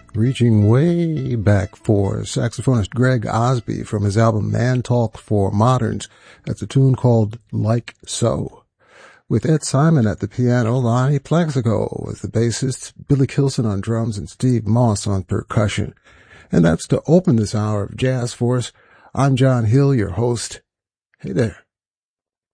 reaching way back for saxophonist Greg Osby from his album Man Talk for Moderns. That's a tune called Like So. With Ed Simon at the piano, Lonnie Plexico with the bassist, Billy Kilson on drums, and Steve Moss on percussion. And that's to open this hour of jazz for us. I'm John Hill, your host. Hey there.